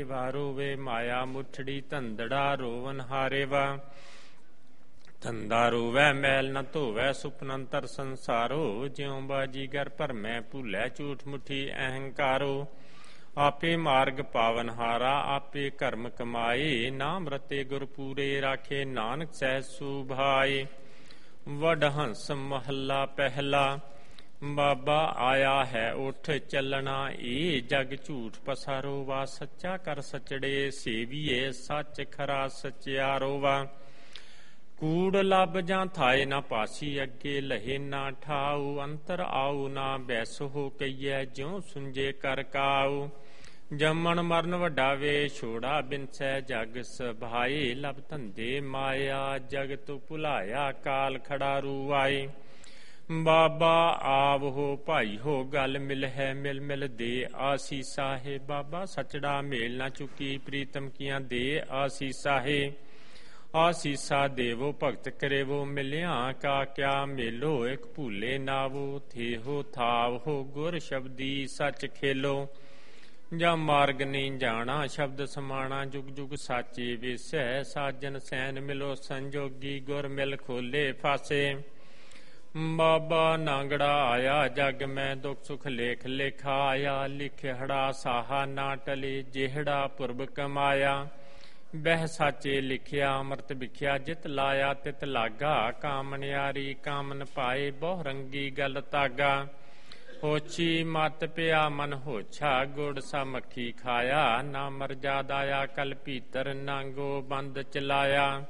ਰੋਵੇ ਮਾਇਆ ਮੁਠੜੀ ਧੰਦੜਾ ਰੋਵਨ ਹਾਰੇ ਵਾ। ਧੰਦਾ ਰੋਵੈ ਮੈਲ ਨ ਧੋਵੈ ਸੁਪਨੰਤਰ ਸੰਸਾਰੋ। ਜਿਉ ਬਾਜੀਗਰ ਭਰਮੈ ਭੁੱਲੈ ਝੂਠ ਮੁੱਠੀ ਅਹੰਕਾਰੋ। ਆਪੇ ਮਾਰਗ ਪਾਵਨ ਹਾਰਾ ਆਪੇ ਕਰਮ ਕਮਾਏ। ਨਾਮ ਰਤੇ ਗੁਰ ਪੂਰੇ ਰਾਖੇ ਨਾਨਕ ਸਹਿਜ ਸੁਭਾਏ। ਵਡ ਹੰਸ ਮਹੱਲਾ ਪਹਿਲਾ। ਬਾਬਾ ਆਇਆ ਹੈ ਉੱਠ ਚੱਲਣਾ ਇਹ ਜਗ ਝੂਠ ਪਸਾਰੋ ਵਾ। ਸੱਚਾ ਕਰ ਸਚੜੇ ਸੇਵੀਏ ਸੱਚ ਖਰਾ ਸਚਿਆਰੋ ਵਾ। ਕੂੜ ਲੱਭ ਜਾਂ ਥਾਏ ਨਾ ਪਾਸੀ ਅੱਗੇ ਲਹੇ ਨਾ ਠਾਉ। ਅੰਤਰ ਆਉ ਨਾ ਬੈਸੋ ਕਈਐ ਜਿਉ ਸੁੰਜੇ ਕਰ ਕਾਉ। ਜੰਮਣ ਮਰਨ ਵੱਡਾ ਵੇ ਛੋੜਾ ਬਿਨਸੈ ਜਗ ਸਭਾਏ। ਲਬ ਧੰਦੇ ਮਾਇਆ ਜਗਤ ਭੁਲਾਇਆ ਕਾਲ ਖੜਾ ਰੂ ਆਏ। ਬਾਬਾ ਆਵ ਹੋ ਭਾਈ ਹੋ ਗਲ ਮਿਲ ਹੈ ਮਿਲ ਮਿਲ ਦੇ ਆਸੀਸਾ ਹੈ। ਬਾਬਾ ਸਚੜਾ ਮੇਲ ਨਾ ਚੁੱਕੀ ਪ੍ਰੀਤਮ ਕੀਆਂ ਦੇ ਆਸੀਸਾ ਹੈ। ਆਸੀਸਾ ਦੇਵੋ ਭਗਤ ਕਰੇਵੋ ਮਿਲਿਆ ਕਾ ਕਿਆ ਮੇਲੋ। ਇੱਕ ਭੂਲੇ ਨਾਵੋ ਥੇ ਹੋ ਥਾਵ ਹੋ ਗੁਰ ਸ਼ਬਦੀ ਸੱਚ ਖੇਲੋ। ਜਾਂ ਮਾਰਗ ਨਹੀਂ ਜਾਣਾ ਸ਼ਬਦ ਸਮਾਣਾ ਜੁਗ ਜੁਗ ਸਾਚੇ ਵਿਸੈ। ਸਾਜਨ ਸੈਨ ਮਿਲੋ ਸੰਜੋਗੀ ਗੁਰ ਮਿਲ ਖੋਲੇ ਫਾਸੇ। ਬਾਬਾ ਨਾਂਗੜਾ ਆਇਆ ਜਗ ਮੈਂ ਦੁੱਖ ਸੁਖ ਲੇਖ ਲਿਖਾਇਆ। ਲਿਖੜਾ ਸਾਹਾ ਨਾ ਟਲੇ ਜਿਹੜਾ ਪੁਰਬ ਕਮਾਇਆ। ਬਹਿ ਸਾਚੇ ਲਿਖਿਆ ਅੰਮ੍ਰਿਤ ਵਿਖਿਆ ਜਿਤ ਲਾਇਆ ਤਿਤ ਲਾਗਾ। ਕਾਮਨਿਆਰੀ ਕਾਮਨ ਪਾਏ ਬਹੁ ਰੰਗੀ ਗਲ ਤਾਗਾ। ਹੋਛੀ ਮਤ ਪਿਆ ਮਨ ਹੋਛਾ ਗੁੜ ਸਾ ਮੱਖੀ ਖਾਇਆ। ਨਾ ਮਰਜਾਦਾਇਆ ਕਲ ਭੀਤਰ ਨਾਂਗੋ ਬੰਦ ਚਲਾਇਆ।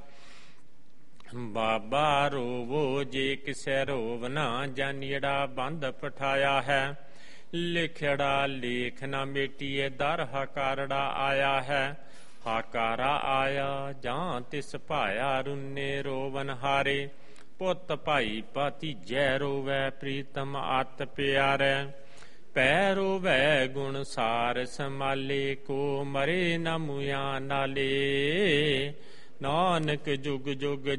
ਬਾਬਾ ਰੋਵੋ ਜੇ ਕਿਸੈ ਰੋਵਨਾ ਜਾਨੀੜਾ ਬੰਦ ਪਠਾਇਆ ਹੈ। ਲਿਖੜਾ ਲੇਖ ਨਾ ਮੇਟੀਏ ਦਰ ਹਕਾਰੜਾ ਆਇਆ ਹੈ। ਹਾਕਾਰਾ ਆਇਆ ਜਾਂ ਤਿਸ ਭਾਇਆ ਰੁੰਨੇ ਰੋਵਨ ਹਾਰੇ। ਪੁੱਤ ਭਾਈ ਭਤੀਜੈ ਰੋਵੈ ਪ੍ਰੀਤਮ ਅਤ ਪਿਆਰੈ। ਪੈ ਰੋਵੈ ਗੁਣ ਸਾਰ ਸਮਾਲੇ ਕੋ ਮਰੇ ਨ ਮੁਆ ਨਾਲੇ। ਨਾਨਕ ਜੁਗ ਜੁਗ